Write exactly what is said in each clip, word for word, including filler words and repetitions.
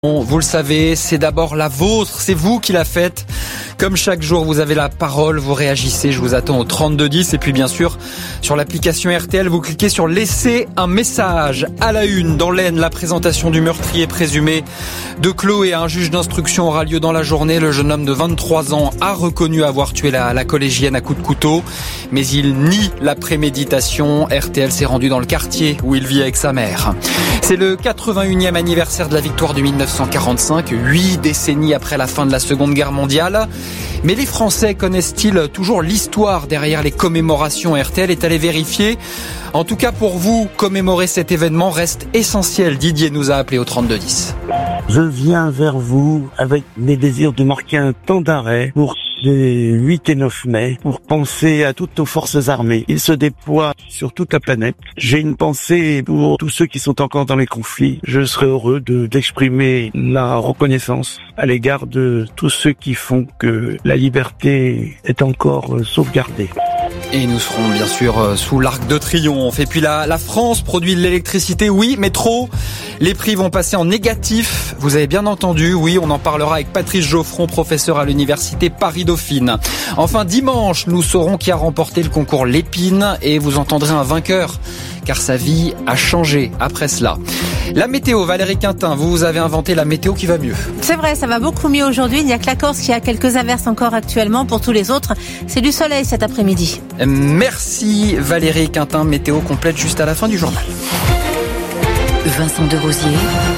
Vous le savez, c'est d'abord la vôtre, c'est vous qui la faites. Comme chaque jour, vous avez la parole, vous réagissez, je vous attends au trente-deux dix. Et puis bien sûr, sur l'application R T L, vous cliquez sur « Laisser un message ». À la une, dans l'Aisne, la présentation du meurtrier présumé de Chloé à un juge d'instruction aura lieu dans la journée. Le jeune homme de vingt-trois ans a reconnu avoir tué la, la collégienne à coups de couteau, mais il nie la préméditation. R T L s'est rendu dans le quartier où il vit avec sa mère. C'est le quatre-vingt-unième anniversaire de la victoire du mille neuf cent quarante-cinq, huit décennies après la fin de la Seconde Guerre mondiale. Mais les Français connaissent-ils toujours l'histoire derrière les commémorations? R T L est allé vérifier. En tout cas pour vous, commémorer cet événement reste essentiel. Didier nous a appelé au trente-deux dix. Je viens vers vous avec mes désirs de marquer un temps d'arrêt pour les huit et neuf mai, pour penser à toutes nos forces armées. Ils se déploient sur toute la planète. J'ai une pensée pour tous ceux qui sont encore dans les conflits. Je serais heureux de, d'exprimer la reconnaissance à l'égard de tous ceux qui font que la liberté est encore sauvegardée. Et nous serons bien sûr sous l'Arc de Triomphe. Et puis la, la France produit de l'électricité, oui, mais trop. Les prix vont passer en négatif. Vous avez bien entendu, oui, on en parlera avec Patrice Geoffron, professeur à l'université Paris-Dauphine. Enfin, dimanche, nous saurons qui a remporté le concours Lépine et vous entendrez un vainqueur, car sa vie a changé après cela. La météo, Valérie Quintin, vous avez inventé la météo qui va mieux. C'est vrai, ça va beaucoup mieux aujourd'hui. Il n'y a que la Corse qui a quelques averses encore actuellement. Pour tous les autres, c'est du soleil cet après-midi. Merci Valérie Quintin, météo complète juste à la fin du journal. Vincent Derosier,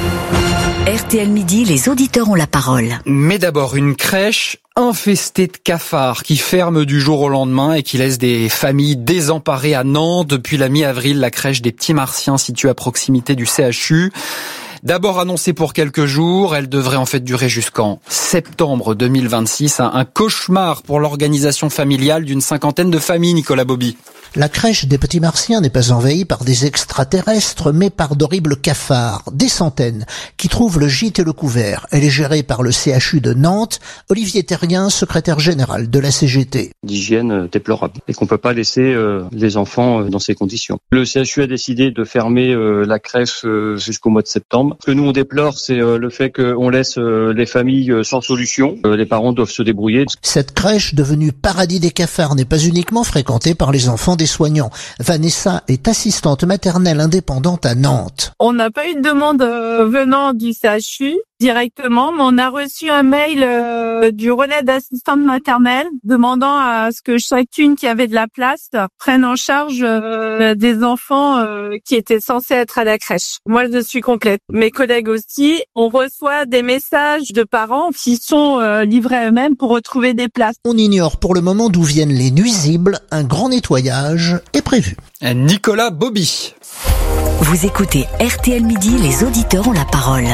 R T L Midi, les auditeurs ont la parole. Mais d'abord, une crèche infestée de cafards qui ferme du jour au lendemain et qui laisse des familles désemparées à Nantes. Depuis la mi-avril, la crèche des Petits Martiens située à proximité du C H U. D'abord annoncée pour quelques jours, elle devrait en fait durer jusqu'en septembre deux mille vingt-six. Un cauchemar pour l'organisation familiale d'une cinquantaine de familles, Nicolas Bobby. La crèche des Petits Martiens n'est pas envahie par des extraterrestres, mais par d'horribles cafards, des centaines, qui trouvent le gîte et le couvert. Elle est gérée par le C H U de Nantes. Olivier Terrien, secrétaire général de la C G T. D'hygiène déplorable et qu'on peut pas laisser euh, les enfants euh, dans ces conditions. Le C H U a décidé de fermer euh, la crèche euh, jusqu'au mois de septembre. Ce que nous on déplore, c'est euh, le fait qu'on laisse euh, les familles euh, sans solution. Euh, les parents doivent se débrouiller. Cette crèche, devenue paradis des cafards, n'est pas uniquement fréquentée par les enfants des soignants. Vanessa est assistante maternelle indépendante à Nantes. On n'a pas eu de demande euh, venant du C H U directement, mais on a reçu un mail euh, du relais d'assistante maternelle demandant à ce que chacune qui avait de la place prenne en charge euh, des enfants euh, qui étaient censés être à la crèche. Moi, je suis complète. Mes collègues aussi. On reçoit des messages de parents qui sont euh, livrés à eux-mêmes pour retrouver des places. On ignore pour le moment d'où viennent les nuisibles. Un grand nettoyage est prévu. Nicolas Bobby. Vous écoutez R T L Midi, les auditeurs ont la parole.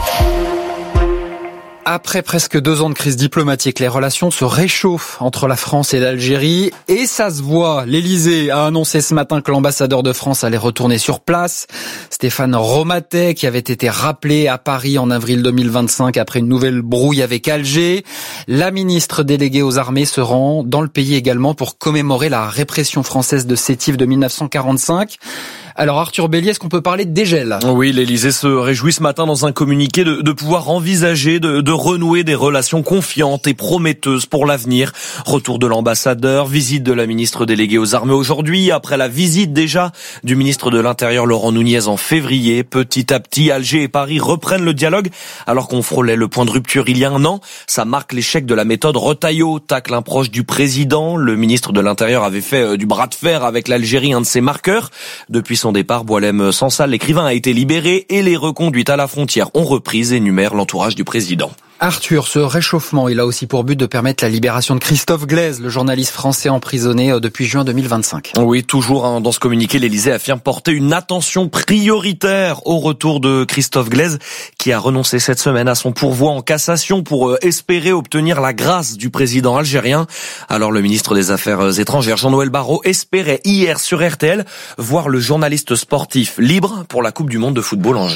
Après presque deux ans de crise diplomatique, les relations se réchauffent entre la France et l'Algérie et ça se voit. L'Élysée a annoncé ce matin que l'ambassadeur de France allait retourner sur place. Stéphane Romatet, qui avait été rappelé à Paris en avril deux mille vingt-cinq après une nouvelle brouille avec Alger. La ministre déléguée aux armées se rend dans le pays également pour commémorer la répression française de Sétif de mille neuf cent quarante-cinq. Alors Arthur Bélier, est-ce qu'on peut parler de dégel? Oui, l'Élysée se réjouit ce matin dans un communiqué de, de pouvoir envisager de, de renouer des relations confiantes et prometteuses pour l'avenir. Retour de l'ambassadeur, visite de la ministre déléguée aux armées aujourd'hui, après la visite déjà du ministre de l'Intérieur Laurent Nunez en février. Petit à petit, Alger et Paris reprennent le dialogue alors qu'on frôlait le point de rupture il y a un an. Ça marque l'échec de la méthode Retailleau, tacle un proche du président. Le ministre de l'Intérieur avait fait du bras de fer avec l'Algérie, un de ses marqueurs. Depuis son départ, Boualem Sansal, l'écrivain, a été libéré et les reconduites à la frontière ont repris, énumère l'entourage du président. Arthur, ce réchauffement, il a aussi pour but de permettre la libération de Christophe Glaise, le journaliste français emprisonné depuis juin deux mille vingt-cinq. Oui, toujours hein, dans ce communiqué, l'Élysée affirme porter une attention prioritaire au retour de Christophe Glaise, qui a renoncé cette semaine à son pourvoi en cassation pour euh, espérer obtenir la grâce du président algérien. Alors le ministre des Affaires étrangères, Jean-Noël Barrot, espérait hier sur R T L voir le journaliste sportif libre pour la Coupe du Monde de football en juin.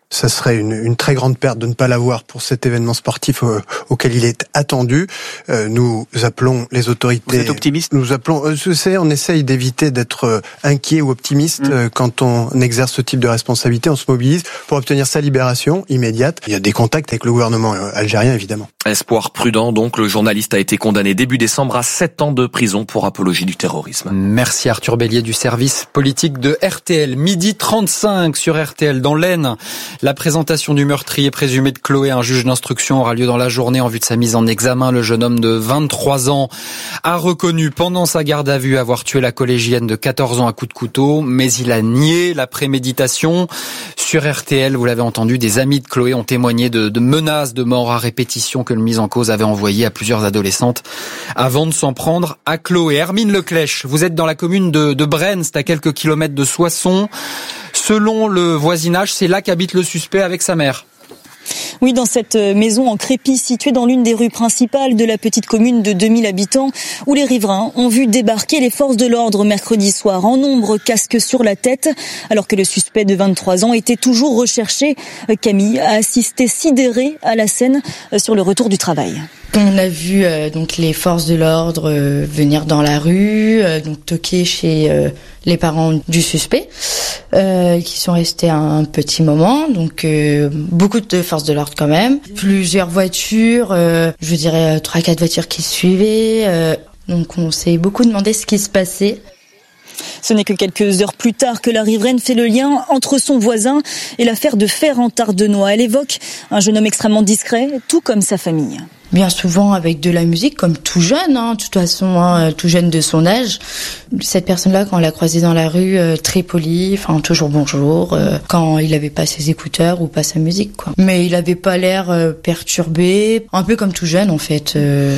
Ça serait une, une très grande perte de ne pas l'avoir pour cet événement sportif au, auquel il est attendu. Euh, nous appelons les autorités... Vous êtes optimiste ? Nous appelons... Euh, je sais, on essaye d'éviter d'être euh, inquiet ou optimiste. Mmh. Euh, quand on exerce ce type de responsabilité, on se mobilise pour obtenir sa libération immédiate. Il y a des contacts avec le gouvernement euh, algérien, évidemment. Espoir prudent, donc. Le journaliste a été condamné début décembre à sept ans de prison pour apologie du terrorisme. Merci Arthur Bélier du service politique de R T L. Midi trente-cinq sur R T L dans l'Aisne. La présentation du meurtrier présumé de Chloé à un juge d'instruction aura lieu dans la journée en vue de sa mise en examen. Le jeune homme de vingt-trois ans a reconnu pendant sa garde à vue avoir tué la collégienne de quatorze ans à coups de couteau, mais il a nié la préméditation. Sur R T L, vous l'avez entendu, des amis de Chloé ont témoigné de, de menaces de mort à répétition que le mis en cause avait envoyées à plusieurs adolescentes avant de s'en prendre à Chloé. Hermine Leclèche, vous êtes dans la commune de, de Brennes, c'est à quelques kilomètres de Soissons. Selon le voisinage, c'est là qu'habite le suspect avec sa mère. Oui, dans cette maison en crépi située dans l'une des rues principales de la petite commune de deux mille habitants, où les riverains ont vu débarquer les forces de l'ordre mercredi soir en nombre, casque sur la tête, alors que le suspect de vingt-trois ans était toujours recherché. Camille a assisté sidérée à la scène sur le retour du travail. On a vu euh, donc les forces de l'ordre euh, venir dans la rue, euh, donc toquer chez euh, les parents du suspect, euh, qui sont restés un petit moment. Donc euh, beaucoup de forces de l'ordre quand même, plusieurs voitures, euh, je dirais trois quatre voitures qui suivaient. Euh, donc on s'est beaucoup demandé ce qui se passait. Ce n'est que quelques heures plus tard que la riveraine fait le lien entre son voisin et l'affaire de fer en Tardenois. Elle évoque un jeune homme extrêmement discret, tout comme sa famille. Bien souvent avec de la musique, comme tout jeune, hein, de toute façon, hein, tout jeune de son âge. Cette personne-là, quand on l'a croisé dans la rue, euh, très poli, enfin toujours bonjour, euh, quand il avait pas ses écouteurs ou pas sa musique, quoi. Mais il avait pas l'air euh, perturbé, un peu comme tout jeune en fait. Euh...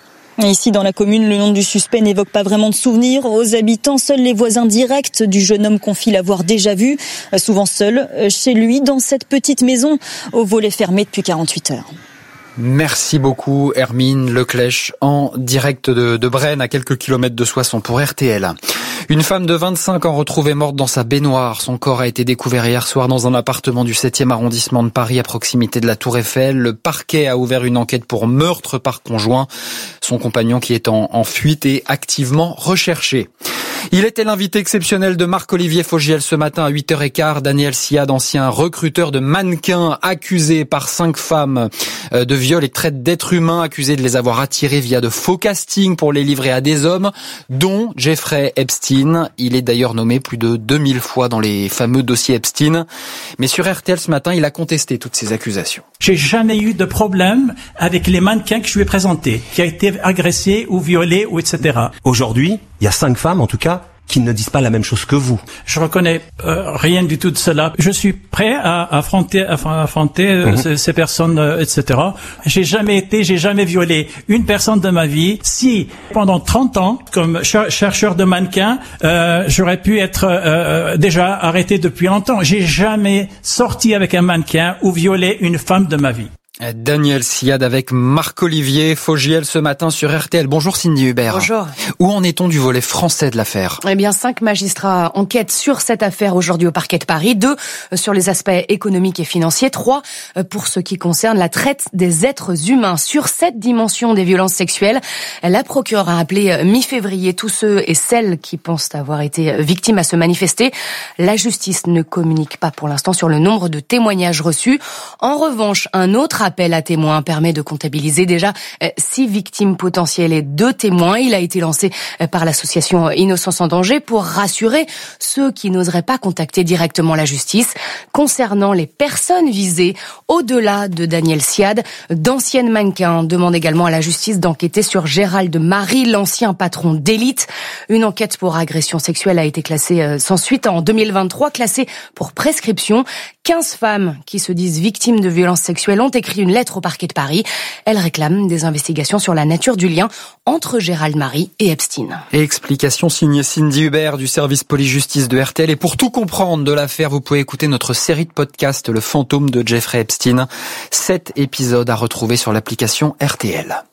Ici, dans la commune, le nom du suspect n'évoque pas vraiment de souvenirs. Aux habitants, seuls les voisins directs du jeune homme confient l'avoir déjà vu, souvent seul, chez lui, dans cette petite maison, au volet fermé depuis quarante-huit heures. Merci beaucoup Hermine Leclèche en direct de, de Brennes à quelques kilomètres de Soissons pour R T L. Une femme de vingt-cinq ans retrouvée morte dans sa baignoire. Son corps a été découvert hier soir dans un appartement du septième arrondissement de Paris à proximité de la Tour Eiffel. Le parquet a ouvert une enquête pour meurtre par conjoint. Son compagnon qui est en, en fuite est activement recherché. Il était l'invité exceptionnel de Marc-Olivier Fogiel ce matin à huit heures quinze. Daniel Siad, ancien recruteur de mannequins, accusé par cinq femmes de viol et de traite d'êtres humains, accusé de les avoir attirés via de faux castings pour les livrer à des hommes, dont Jeffrey Epstein. Il est d'ailleurs nommé plus de deux mille fois dans les fameux dossiers Epstein. Mais sur R T L ce matin, il a contesté toutes ces accusations. J'ai jamais eu de problème avec les mannequins que je lui ai présentés, qui a été agressé ou violé ou et cetera. Aujourd'hui, il y a cinq femmes en tout cas qui ne disent pas la même chose que vous. Je reconnais euh, rien du tout de cela. Je suis prêt à affronter, à affronter euh, mmh. ces, ces personnes, euh, et cetera. J'ai jamais été, j'ai jamais violé une personne de ma vie. Si pendant trente ans, comme cher- chercheur de mannequins, euh, j'aurais pu être euh, déjà arrêté depuis longtemps. J'ai jamais sorti avec un mannequin ou violé une femme de ma vie. Daniel Siad avec Marc-Olivier Fogiel ce matin sur R T L. Bonjour Cindy Hubert. Bonjour. Où en est-on du volet français de l'affaire ? Eh bien, cinq magistrats enquêtent sur cette affaire aujourd'hui au parquet de Paris. Deux sur les aspects économiques et financiers. Trois pour ce qui concerne la traite des êtres humains. Sur cette dimension des violences sexuelles, la procureure a appelé mi-février tous ceux et celles qui pensent avoir été victimes à se manifester. La justice ne communique pas pour l'instant sur le nombre de témoignages reçus. En revanche, un autre appel à témoins permet de comptabiliser déjà six victimes potentielles et deux témoins. Il a été lancé par l'association Innocence en danger pour rassurer ceux qui n'oseraient pas contacter directement la justice. Concernant les personnes visées, au-delà de Daniel Siad, d'anciennes mannequins demandent également à la justice d'enquêter sur Gérald Marie, l'ancien patron d'Élite. Une enquête pour agression sexuelle a été classée sans suite en deux mille vingt-trois, classée pour prescription. quinze femmes qui se disent victimes de violences sexuelles ont écrit une lettre au parquet de Paris. Elles réclament des investigations sur la nature du lien entre Gérald Marie et Epstein. Et explication signée Cindy Hubert du service police-justice de R T L. Et pour tout comprendre de l'affaire, vous pouvez écouter notre série de podcasts Le fantôme de Jeffrey Epstein. Sept épisodes à retrouver sur l'application R T L.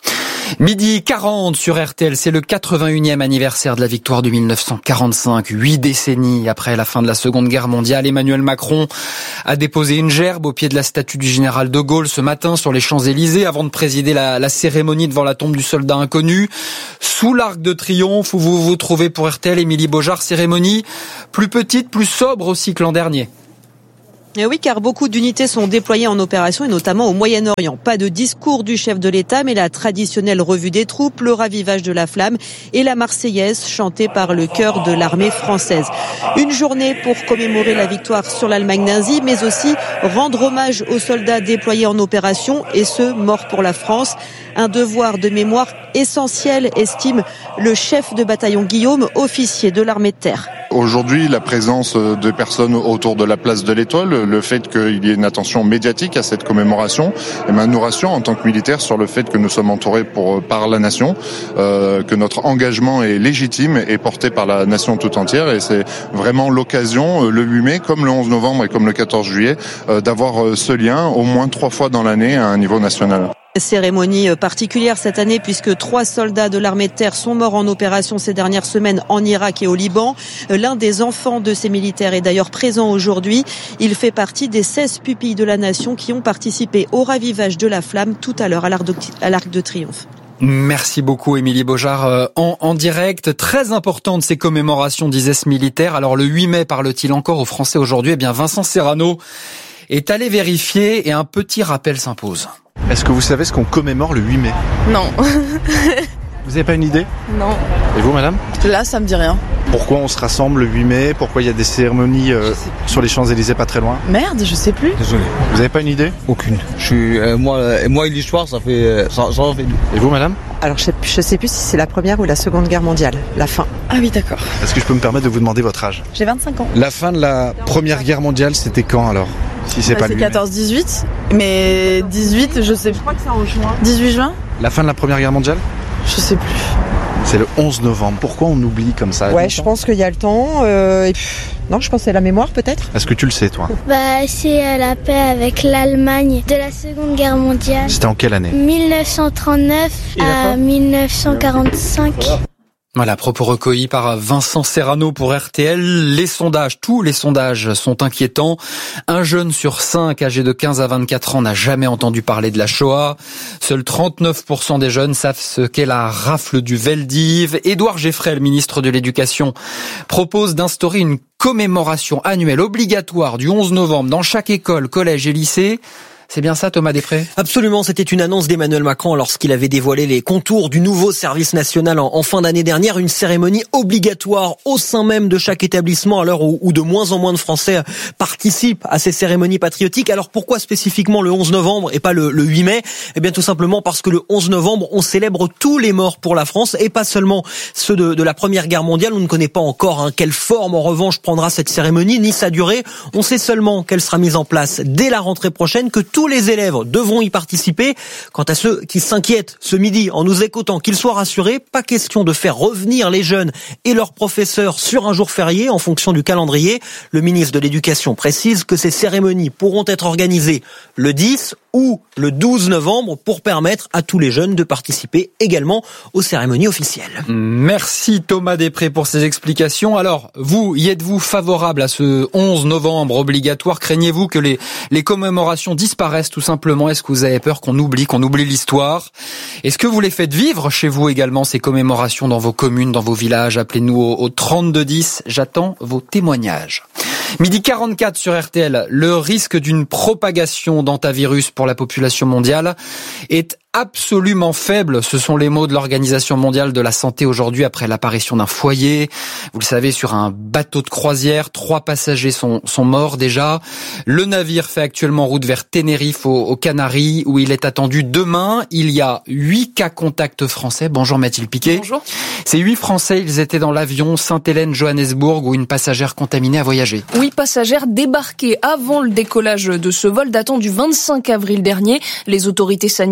Midi quarante sur R T L, c'est le quatre-vingt-unième anniversaire de la victoire de mille neuf cent quarante-cinq, huit décennies après la fin de la Seconde Guerre mondiale. Emmanuel Macron a déposé une gerbe au pied de la statue du général de Gaulle ce matin sur les Champs-Élysées avant de présider la, la cérémonie devant la tombe du soldat inconnu. Sous l'Arc de Triomphe où vous vous trouvez pour R T L, Émilie Beaujard, cérémonie plus petite, plus sobre aussi que l'an dernier. Et oui, car beaucoup d'unités sont déployées en opération et notamment au Moyen-Orient. Pas de discours du chef de l'État, mais la traditionnelle revue des troupes, le ravivage de la flamme et la Marseillaise chantée par le chœur de l'armée française. Une journée pour commémorer la victoire sur l'Allemagne nazie, mais aussi rendre hommage aux soldats déployés en opération et ceux morts pour la France. Un devoir de mémoire essentiel, estime le chef de bataillon Guillaume, officier de l'armée de terre. Aujourd'hui, la présence de personnes autour de la place de l'Étoile, le fait qu'il y ait une attention médiatique à cette commémoration, eh bien, nous rassure en tant que militaires sur le fait que nous sommes entourés pour, par la nation, euh, que notre engagement est légitime et porté par la nation tout entière. Et c'est vraiment l'occasion, le huit mai, comme le onze novembre et comme le quatorze juillet, euh, d'avoir ce lien au moins trois fois dans l'année à un niveau national. Cérémonie particulière cette année puisque trois soldats de l'armée de terre sont morts en opération ces dernières semaines en Irak et au Liban. L'un des enfants de ces militaires est d'ailleurs présent aujourd'hui. Il fait partie des seize pupilles de la nation qui ont participé au ravivage de la flamme tout à l'heure à l'Arc de, à l'Arc de Triomphe. Merci beaucoup Émilie Beaujard en, en direct. Très importante ces commémorations, disait ce militaire. Alors le huit mai, parle-t-il encore aux Français aujourd'hui? Eh bien Vincent Serrano est allé vérifier et un petit rappel s'impose. Est-ce que vous savez ce qu'on commémore le huit mai? Non. Vous n'avez pas une idée? Non. Et vous, madame? Là, ça me dit rien. Pourquoi on se rassemble le huit mai? Pourquoi il y a des cérémonies euh, sur les Champs-Élysées pas très loin? Merde, je sais plus. Désolé. Vous n'avez pas une idée? Aucune. Je suis, euh, moi, euh, moi et l'histoire, ça fait, ça, ça en fait. Et vous, madame? Alors, je sais, je sais plus si c'est la première ou la Seconde Guerre mondiale, la fin. Ah oui, d'accord. Est-ce que je peux me permettre de vous demander votre âge? J'ai vingt-cinq ans. La fin de la Première Guerre mondiale, c'était quand alors? Si c'est bah, pas c'est lui. quatorze dix-huit, mais dix-huit, je sais. Je crois que c'est en juin. dix-huit juin? La fin de la Première Guerre mondiale? Je sais plus. C'est le onze novembre. Pourquoi on oublie comme ça? Ouais, je pense qu'il y a le temps. Euh, et puis... Non, je pense que c'est la mémoire peut-être. Est-ce que tu le sais, toi? Bah, c'est euh, la paix avec l'Allemagne de la Seconde Guerre mondiale. C'était en quelle année? mille neuf cent trente-neuf à mille neuf cent quarante-cinq. Voilà, propos recueillis par Vincent Serrano pour R T L. Les sondages, tous les sondages sont inquiétants. Un jeune sur cinq âgé de quinze à vingt-quatre ans n'a jamais entendu parler de la Shoah. Seuls trente-neuf pour cent des jeunes savent ce qu'est la rafle du Veldiv. Édouard Geffray, le ministre de l'Éducation, propose d'instaurer une commémoration annuelle obligatoire du onze novembre dans chaque école, collège et lycée. C'est bien ça, Thomas Després? Absolument, c'était une annonce d'Emmanuel Macron lorsqu'il avait dévoilé les contours du nouveau service national en, en fin d'année dernière. Une cérémonie obligatoire au sein même de chaque établissement à l'heure où, où de moins en moins de Français participent à ces cérémonies patriotiques. Alors pourquoi spécifiquement le onze novembre et pas le, le huit mai? Eh bien tout simplement parce que le onze novembre, on célèbre tous les morts pour la France et pas seulement ceux de, de la Première Guerre mondiale. On ne connaît pas encore hein, quelle forme en revanche prendra cette cérémonie, ni sa durée. On sait seulement qu'elle sera mise en place dès la rentrée prochaine, que tous les élèves devront y participer. Quant à ceux qui s'inquiètent ce midi en nous écoutant, qu'ils soient rassurés, pas question de faire revenir les jeunes et leurs professeurs sur un jour férié en fonction du calendrier. Le ministre de l'Éducation précise que ces cérémonies pourront être organisées le dix ou le douze novembre pour permettre à tous les jeunes de participer également aux cérémonies officielles. Merci Thomas Després pour ces explications. Alors, vous, y êtes-vous favorable à ce onze novembre obligatoire? Craignez-vous que les, les commémorations disparaissent tout simplement? Est-ce que vous avez peur qu'on oublie, qu'on oublie l'histoire? Est-ce que vous les faites vivre chez vous également, ces commémorations dans vos communes, dans vos villages? Appelez-nous au, au trente-deux dix. J'attends vos témoignages. Midi quarante-quatre sur R T L. Le risque d'une propagation d'hantavirus pour la population mondiale est absolument faible. Ce sont les mots de l'Organisation mondiale de la santé aujourd'hui après l'apparition d'un foyer. Vous le savez, sur un bateau de croisière, trois passagers sont, sont morts déjà. Le navire fait actuellement route vers Tenerife aux, aux Canaries où il est attendu demain. Il y a huit cas contacts français. Bonjour Mathilde Piquet. Bonjour. Ces huit Français, ils étaient dans l'avion Sainte-Hélène-Johannesburg où une passagère contaminée a voyagé. Oui, passagère débarquée avant le décollage de ce vol datant du vingt-cinq avril dernier. Les autorités sanitaires ont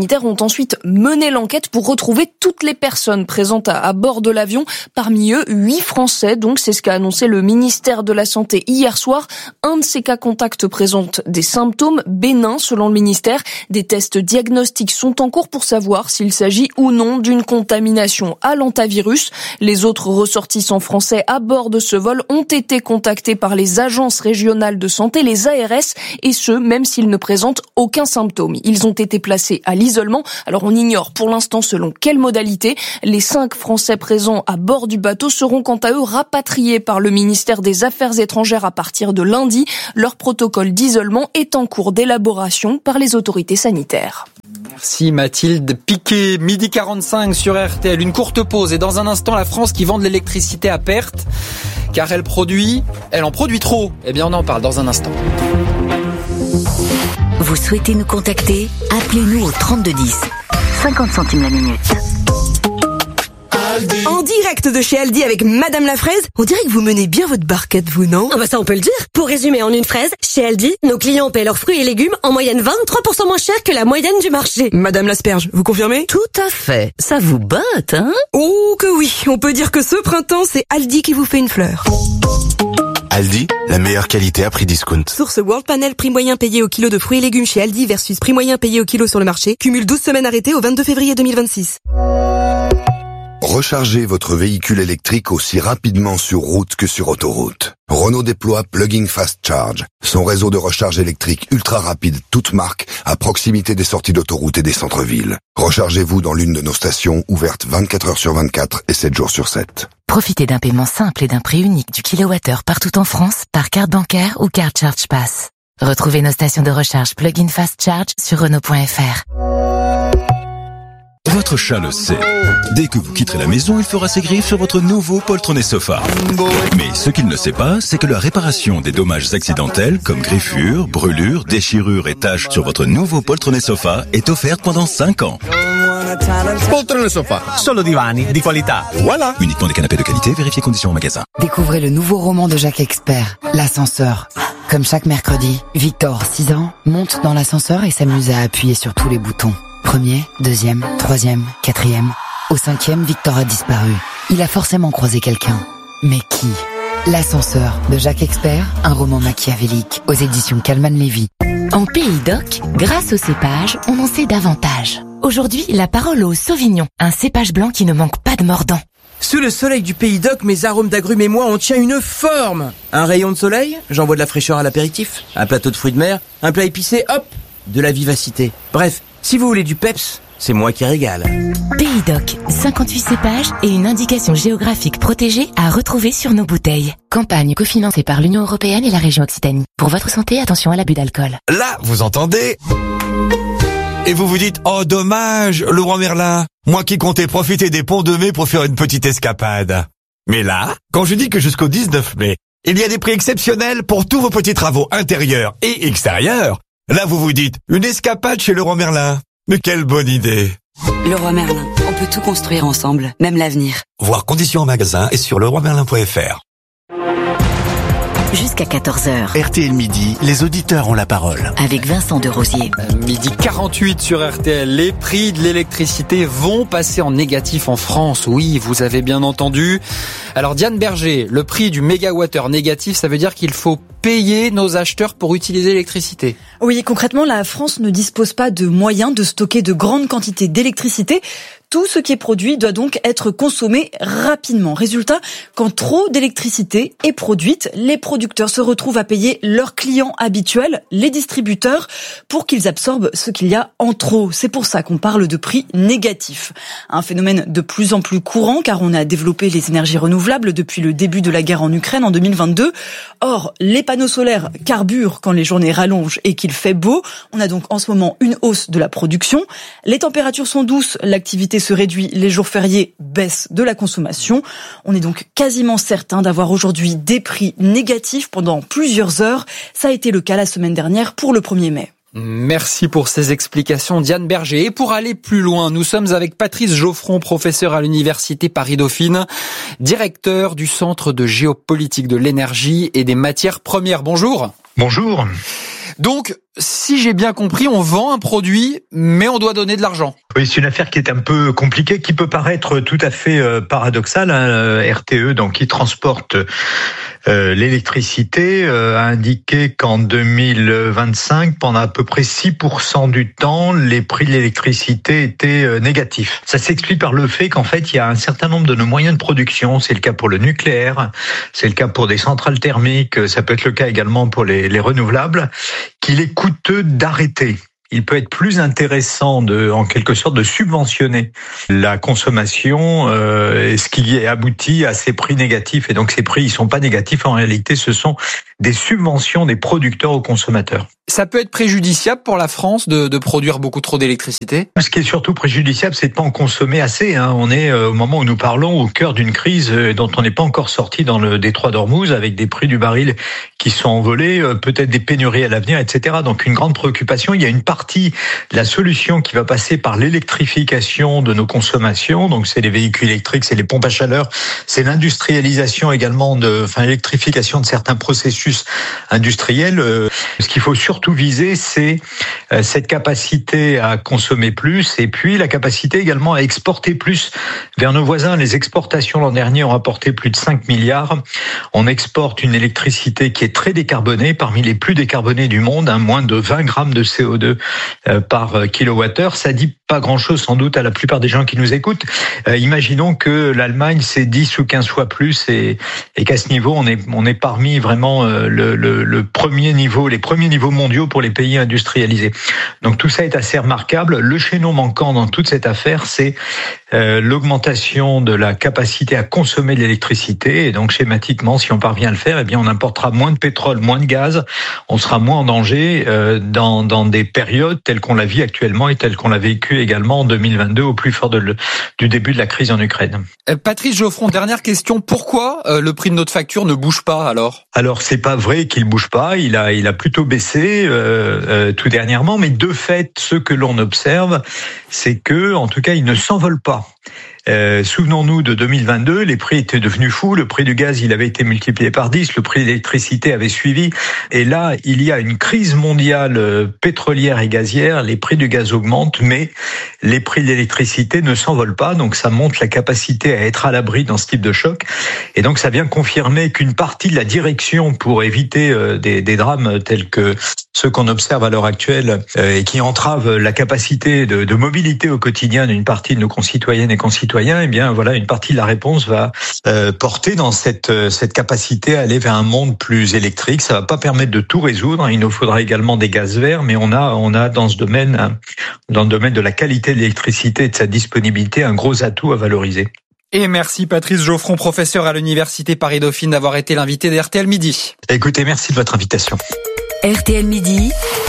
ensuite mené l'enquête pour retrouver toutes les personnes présentes à, à bord de l'avion. Parmi eux, huit Français. Donc, c'est ce qu'a annoncé le ministère de la Santé hier soir. Un de ces cas contacts présente des symptômes bénins, selon le ministère. Des tests diagnostiques sont en cours pour savoir s'il s'agit ou non d'une contamination à l'hantavirus. Les autres ressortissants français à bord de ce vol ont été contactés par les agences régionales de santé, les A R S, et ce, même s'ils ne présentent aucun symptôme. Ils ont été placés à l'isolement. Alors, on ignore pour l'instant selon quelle modalité. Les cinq Français présents à bord du bateau seront quant à eux rapatriés par le ministère des Affaires étrangères à partir de lundi. Leur protocole d'isolement est en cours d'élaboration par les autorités sanitaires. Merci Mathilde Piquet, midi quarante-cinq sur R T L. Une courte pause et dans un instant, la France qui vend de l'électricité à perte car elle produit, elle en produit trop. Eh bien, on en parle dans un instant. Vous souhaitez nous contacter? Appelez-nous au trente-deux dix. cinquante centimes la minute. En direct de chez Aldi avec Madame la Fraise, on dirait que vous menez bien votre barquette, vous, non? Ah bah ça on peut le dire. Pour résumer en une phrase, chez Aldi, nos clients paient leurs fruits et légumes en moyenne vingt-trois pour cent moins cher que la moyenne du marché. Madame l'Asperge, vous confirmez? Tout à fait. Ça vous botte, hein? Oh que oui, on peut dire que ce printemps, c'est Aldi qui vous fait une fleur. Aldi, la meilleure qualité à prix discount. Source World Panel, prix moyen payé au kilo de fruits et légumes chez Aldi versus prix moyen payé au kilo sur le marché. Cumule douze semaines arrêtées au vingt-deux février deux mille vingt-six. Rechargez votre véhicule électrique aussi rapidement sur route que sur autoroute. Renault déploie Plug-in Fast Charge, son réseau de recharge électrique ultra rapide, toute marque, à proximité des sorties d'autoroute et des centres-villes. Rechargez-vous dans l'une de nos stations, ouvertes vingt-quatre heures sur vingt-quatre et sept jours sur sept. Profitez d'un paiement simple et d'un prix unique du kilowattheure partout en France par carte bancaire ou carte Charge Pass. Retrouvez nos stations de recharge Plug-in Fast Charge sur Renault point F R. Votre chat le sait. Dès que vous quitterez la maison, il fera ses griffes sur votre nouveau poltronné sofa. Mais ce qu'il ne sait pas, c'est que la réparation des dommages accidentels, comme griffures, brûlures, déchirures et taches sur votre nouveau poltronné sofa est offerte pendant cinq ans. Poltrone sofa, solo divani di qualità. Voilà. Uniquement des canapés de qualité, vérifiez conditions au magasin. Découvrez le nouveau roman de Jacques Expert, L'ascenseur. Comme chaque mercredi, Victor, six ans, monte dans l'ascenseur et s'amuse à appuyer sur tous les boutons. Premier, deuxième, troisième, quatrième. Au cinquième, Victor a disparu. Il a forcément croisé quelqu'un. Mais qui? L'ascenseur de Jacques Expert, un roman machiavélique aux éditions Calman Lévy. En Pays d'Oc, grâce au cépage, on en sait davantage. Aujourd'hui, la parole au Sauvignon, un cépage blanc qui ne manque pas de mordant. Sous le soleil du Pays d'Oc, mes arômes d'agrumes et moi, on tient une forme. Un rayon de soleil, j'envoie de la fraîcheur à l'apéritif. Un plateau de fruits de mer, un plat épicé, hop, de la vivacité. Bref, si vous voulez du peps, c'est moi qui régale. Pays d'Oc, cinquante-huit cépages et une indication géographique protégée à retrouver sur nos bouteilles. Campagne cofinancée par l'Union européenne et la région Occitanie. Pour votre santé, attention à l'abus d'alcool. Là, vous entendez? Et vous vous dites, oh dommage, Leroy Merlin, moi qui comptais profiter des ponts de mai pour faire une petite escapade. Mais là, quand je dis que jusqu'au dix-neuf mai, il y a des prix exceptionnels pour tous vos petits travaux intérieurs et extérieurs, là vous vous dites, une escapade chez Leroy Merlin. Mais quelle bonne idée! Leroy Merlin, on peut tout construire ensemble, même l'avenir. Voir conditions en magasin et sur leroy merlin point F R. Jusqu'à quatorze heures. R T L Midi, les auditeurs ont la parole. Avec Vincent de Rosier. Midi quarante-huit sur R T L. Les prix de l'électricité vont passer en négatif en France. Oui, vous avez bien entendu. Alors Diane Berger, le prix du mégawattheure négatif, ça veut dire qu'il faut payer nos acheteurs pour utiliser l'électricité. Oui, concrètement, la France ne dispose pas de moyens de stocker de grandes quantités d'électricité. Tout ce qui est produit doit donc être consommé rapidement. Résultat, quand trop d'électricité est produite, les producteurs se retrouvent à payer leurs clients habituels, les distributeurs, pour qu'ils absorbent ce qu'il y a en trop. C'est pour ça qu'on parle de prix négatif. Un phénomène de plus en plus courant, car on a développé les énergies renouvelables depuis le début de la guerre en Ukraine en deux mille vingt-deux. Or, les panneaux solaires carburent quand les journées rallongent et qu'il fait beau. On a donc en ce moment une hausse de la production. Les températures sont douces, l'activité se réduit, les jours fériés baissent de la consommation. On est donc quasiment certain d'avoir aujourd'hui des prix négatifs pendant plusieurs heures. Ça a été le cas la semaine dernière pour le premier mai. Merci pour ces explications, Diane Berger. Et pour aller plus loin, nous sommes avec Patrice Geoffron, professeur à l'Université Paris-Dauphine, directeur du Centre de géopolitique de l'énergie et des matières premières. Bonjour. Bonjour. Donc, si j'ai bien compris, on vend un produit, mais on doit donner de l'argent. Oui, c'est une affaire qui est un peu compliquée, qui peut paraître tout à fait euh, paradoxale. Hein. R T E, donc qui transporte euh, l'électricité, euh, a indiqué qu'en deux mille vingt-cinq, pendant à peu près six pour cent du temps, les prix de l'électricité étaient euh, négatifs. Ça s'explique par le fait qu'en fait, il y a un certain nombre de nos moyens de production. C'est le cas pour le nucléaire, c'est le cas pour des centrales thermiques, ça peut être le cas également pour les, les renouvelables, qu'il est coûteux d'arrêter. Il peut être plus intéressant de, en quelque sorte, de subventionner la consommation, euh, ce qui aboutit à ces prix négatifs. Et donc ces prix, ils sont pas négatifs. En réalité, ce sont des subventions des producteurs aux consommateurs. Ça peut être préjudiciable pour la France de, de produire beaucoup trop d'électricité? Ce qui est surtout préjudiciable, c'est de pas en consommer assez. Hein. On est, euh, au moment où nous parlons, au cœur d'une crise euh, dont on n'est pas encore sorti dans le détroit d'Ormuz, avec des prix du baril qui sont envolés, euh, peut-être des pénuries à l'avenir, et cetera. Donc une grande préoccupation. Il y a une partie de la solution qui va passer par l'électrification de nos consommations. Donc c'est les véhicules électriques, c'est les pompes à chaleur, c'est l'industrialisation également, de, enfin l'électrification de certains processus industriels. Euh, ce qu'il faut surtout Surtout viser, c'est cette capacité à consommer plus et puis la capacité également à exporter plus vers nos voisins. Les exportations l'an dernier ont rapporté plus de cinq milliards. On exporte une électricité qui est très décarbonée, parmi les plus décarbonées du monde, hein, moins de vingt grammes de C O deux par kilowattheure. Ça dit pas grand-chose sans doute à la plupart des gens qui nous écoutent. Euh, imaginons que l'Allemagne c'est dix ou quinze fois plus et, et qu'à ce niveau on est on est parmi vraiment euh, le, le, le premier niveau, les premiers niveaux mondiaux pour les pays industrialisés. Donc tout ça est assez remarquable. Le chaînon manquant dans toute cette affaire, c'est euh, l'augmentation de la capacité à consommer de l'électricité. Et donc schématiquement, si on parvient à le faire, eh bien on importera moins de pétrole, moins de gaz. On sera moins en danger euh, dans dans des périodes telles qu'on la vit actuellement et telles qu'on l'a vécu également en deux mille vingt-deux, au plus fort de le, du début de la crise en Ukraine. Euh, Patrice Geoffron, dernière question. Pourquoi euh, le prix de notre facture ne bouge pas alors? Alors c'est pas vrai qu'il bouge pas. Il a il a plutôt baissé euh, euh, tout dernièrement, mais de fait, ce que l'on observe, c'est que en tout cas, il ne s'envole pas. Euh, souvenons-nous de deux mille vingt-deux, les prix étaient devenus fous, le prix du gaz il avait été multiplié par dix, le prix de l'électricité avait suivi, et là il y a une crise mondiale pétrolière et gazière, les prix du gaz augmentent, mais les prix de l'électricité ne s'envolent pas, donc ça montre la capacité à être à l'abri dans ce type de choc, et donc ça vient confirmer qu'une partie de la direction pour éviter euh, des, des drames tels que ceux qu'on observe à l'heure actuelle euh, et qui entravent la capacité de, de mobilité au quotidien d'une partie de nos concitoyennes et concitoyens, eh bien voilà, une partie de la réponse va euh, porter dans cette euh, cette capacité à aller vers un monde plus électrique. Ça va pas permettre de tout résoudre. Il nous faudra également des gaz verts, mais on a on a dans ce domaine, dans le domaine de la qualité de l'électricité et de sa disponibilité, un gros atout à valoriser. Et merci Patrice Geoffron, professeur à l'Université Paris-Dauphine, d'avoir été l'invité d'R T L Midi. Écoutez, merci de votre invitation. R T L Midi.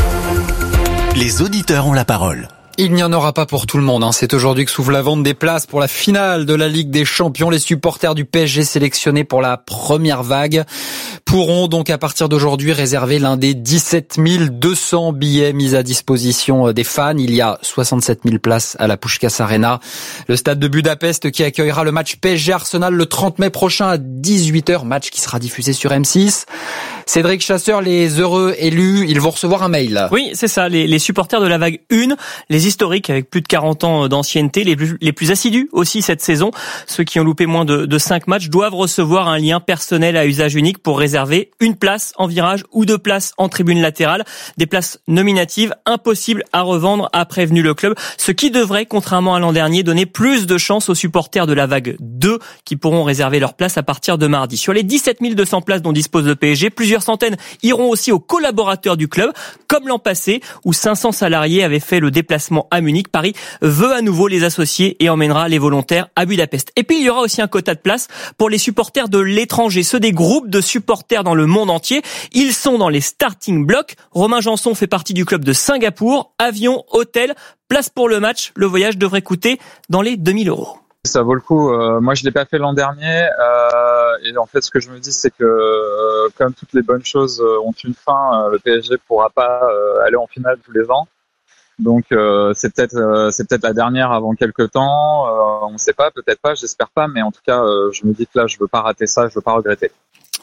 Les auditeurs ont la parole. Il n'y en aura pas pour tout le monde. Hein. C'est aujourd'hui que s'ouvre la vente des places pour la finale de la Ligue des Champions. Les supporters du P S G sélectionnés pour la première vague pourront donc à partir d'aujourd'hui réserver l'un des dix-sept mille deux cents billets mis à disposition des fans. Il y a soixante-sept mille places à la Puskás Arena, le stade de Budapest qui accueillera le match P S G Arsenal le trente mai prochain à dix-huit heures, match qui sera diffusé sur M six. Cédric Chasseur, les heureux élus, ils vont recevoir un mail. Oui, c'est ça, les, les supporters de la vague un, les historiques avec plus de quarante ans d'ancienneté, les plus, les plus assidus aussi cette saison, ceux qui ont loupé moins de, de cinq matchs, doivent recevoir un lien personnel à usage unique pour réserver une place en virage ou deux places en tribune latérale, des places nominatives impossibles à revendre, a prévenu le club, ce qui devrait, contrairement à l'an dernier, donner plus de chance aux supporters de la vague deux qui pourront réserver leur place à partir de mardi. Sur les dix-sept mille deux cents places dont dispose le P S G, plusieurs centaines iront aussi aux collaborateurs du club, comme l'an passé où cinq cents salariés avaient fait le déplacement à Munich. Paris veut à nouveau les associer et emmènera les volontaires à Budapest. Et puis il y aura aussi un quota de place pour les supporters de l'étranger, ceux des groupes de supporters dans le monde entier. Ils sont dans les starting blocks. Romain Janson fait partie du club de Singapour. Avion, hôtel, place pour le match. Le voyage devrait coûter dans les deux mille euros. Ça vaut le coup. Euh, moi, je l'ai pas fait l'an dernier. Euh, et en fait, ce que je me dis, c'est que euh, comme toutes les bonnes choses ont une fin, euh, le P S G pourra pas euh, aller en finale tous les ans. Donc, euh, c'est peut-être, euh, c'est peut-être la dernière avant quelques temps. Euh, on ne sait pas, peut-être pas, j'espère pas. Mais en tout cas, euh, je me dis que là, je veux pas rater ça, je veux pas regretter.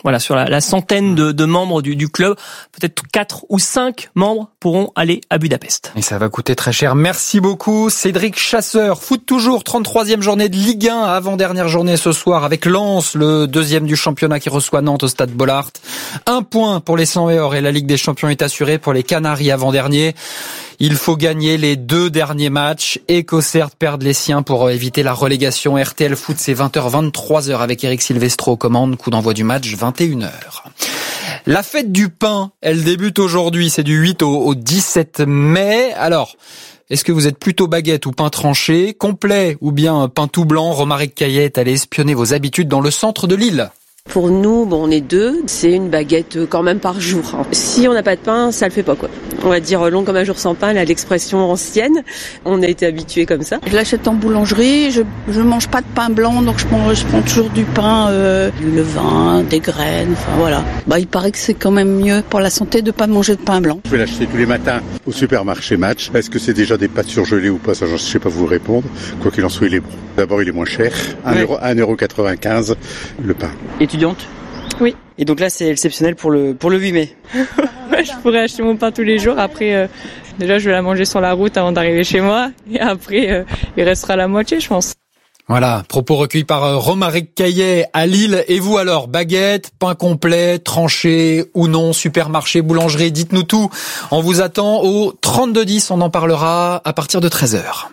Voilà, sur la, la centaine de, de membres du, du club, peut-être quatre ou cinq membres pourront aller à Budapest. Et ça va coûter très cher. Merci beaucoup Cédric Chasseur. Foot toujours, trente-troisième journée de Ligue un, avant-dernière journée ce soir avec Lens, le deuxième du championnat qui reçoit Nantes au stade Bollaert. Un point pour les cent et la Ligue des Champions est assurée pour les Canaries avant-dernier. Il faut gagner les deux derniers matchs et qu'Auxerre perde les siens pour éviter la relégation. R T L Foot, c'est vingt heures, vingt-trois heures avec Eric Silvestro aux commandes. Coup d'envoi du match, vingt et une heures. La fête du pain, elle débute aujourd'hui. C'est du huit au dix-sept mai. Alors, est-ce que vous êtes plutôt baguette ou pain tranché, complet ou bien pain tout blanc? Romaric Caillet est allé espionner vos habitudes dans le centre de Lille. Pour nous, bon, on est deux, c'est une baguette quand même par jour. Si on n'a pas de pain, ça le fait pas, quoi. On va dire long comme un jour sans pain, là, l'expression ancienne. On a été habitués comme ça. Je l'achète en boulangerie, je je mange pas de pain blanc, donc je prends, je prends toujours du pain, euh, du levain, des graines, enfin voilà. Bah, il paraît que c'est quand même mieux pour la santé de pas manger de pain blanc. Je vais l'acheter tous les matins au supermarché Match. Est-ce que c'est déjà des pâtes surgelées ou pas? Ça, je sais pas vous répondre. Quoi qu'il en soit, il est bon. D'abord, il est moins cher. un euro quatre-vingt-quinze le pain. Étudiante? Oui. Et donc là, c'est exceptionnel pour le pour le huit mai. Ouais, je pourrais acheter mon pain tous les jours. Après, euh, déjà, je vais la manger sur la route avant d'arriver chez moi. Et après, euh, il restera la moitié, je pense. Voilà, propos recueillis par Romaric Caillet à Lille. Et vous alors, baguette, pain complet, tranché ou non, supermarché, boulangerie, dites-nous tout. On vous attend au trente-deux dix, on en parlera à partir de treize heures.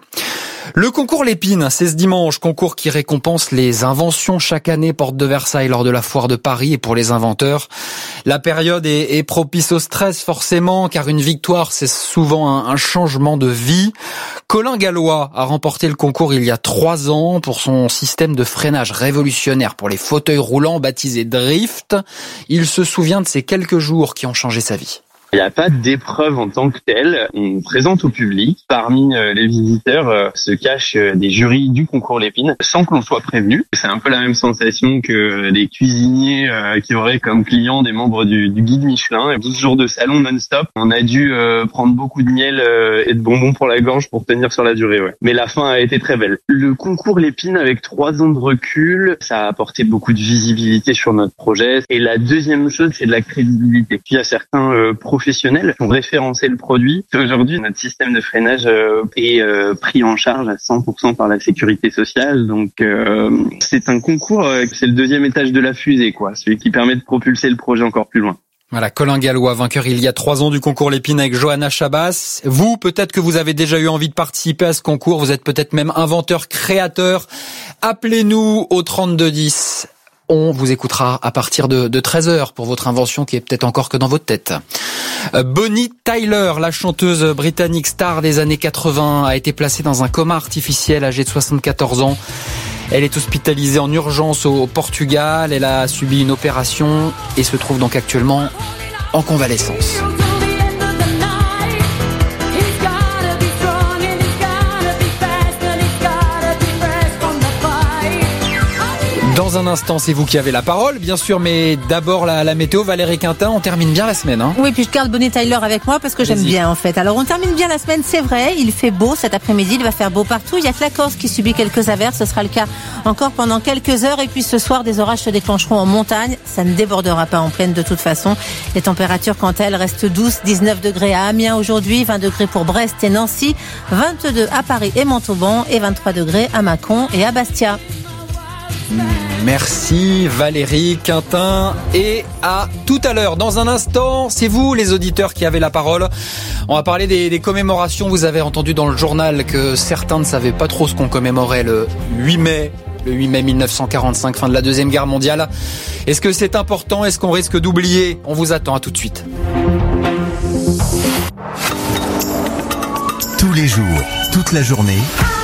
Le concours Lépine, c'est ce dimanche, concours qui récompense les inventions chaque année, porte de Versailles lors de la foire de Paris. Et pour les inventeurs, la période est, est propice au stress forcément, car une victoire c'est souvent un, un changement de vie. Colin Gallois a remporté le concours il y a trois ans pour son système de freinage révolutionnaire pour les fauteuils roulants baptisé Drift. Il se souvient de ces quelques jours qui ont changé sa vie. Il n'y a pas d'épreuve en tant que telle. On présente au public. Parmi les visiteurs euh, se cachent des jurys du concours Lépine sans que l'on soit prévenu. C'est un peu la même sensation que des cuisiniers euh, qui auraient comme clients des membres du, du guide Michelin. douze jours de salon non-stop. On a dû euh, prendre beaucoup de miel euh, et de bonbons pour la gorge pour tenir sur la durée. Ouais. Mais la fin a été très belle. Le concours Lépine, avec trois ans de recul, ça a apporté beaucoup de visibilité sur notre projet. Et la deuxième chose, c'est de la crédibilité. Puis il y a certains euh, professionnels qui ont référencé le produit. Aujourd'hui, notre système de freinage euh, est euh, pris en charge à cent pour cent par la sécurité sociale. Donc, euh, c'est un concours, euh, c'est le deuxième étage de la fusée, quoi, celui qui permet de propulser le projet encore plus loin. Voilà, Colin Gallois, vainqueur il y a trois ans du concours Lépine avec Johanna Chabas. Vous, peut-être que vous avez déjà eu envie de participer à ce concours. Vous êtes peut-être même inventeur, créateur. Appelez-nous au trente-deux dix. On vous écoutera à partir de, de treize heures pour votre invention qui est peut-être encore que dans votre tête. Bonnie Tyler, la chanteuse britannique star des années quatre-vingts, a été placée dans un coma artificiel âgée de soixante-quatorze ans. Elle est hospitalisée en urgence au Portugal. Elle a subi une opération et se trouve donc actuellement en convalescence. Dans un instant, c'est vous qui avez la parole, bien sûr, mais d'abord la, la météo. Valérie Quintin, on termine bien la semaine. Hein. Oui, puis je garde Bonnie Tyler avec moi parce que j'aime Vas-y. bien en fait. Alors on termine bien la semaine, c'est vrai, il fait beau cet après-midi, il va faire beau partout. Il y a que la Corse qui subit quelques averses, ce sera le cas encore pendant quelques heures. Et puis ce soir, des orages se déclencheront en montagne, ça ne débordera pas en plaine de toute façon. Les températures, quant à elles, restent douces, dix-neuf degrés à Amiens aujourd'hui, vingt degrés pour Brest et Nancy, vingt-deux à Paris et Montauban et vingt-trois degrés à Mâcon et à Bastia. Merci Valérie Quintin et à tout à l'heure. Dans un instant, c'est vous les auditeurs qui avez la parole. On va parler des, des commémorations. Vous avez entendu dans le journal que certains ne savaient pas trop ce qu'on commémorait le huit mai. Le huit mai mille neuf cent quarante-cinq, fin de la Deuxième Guerre mondiale. Est-ce que c'est important? Est-ce qu'on risque d'oublier? On vous attend, à tout de suite. Tous les jours, toute la journée,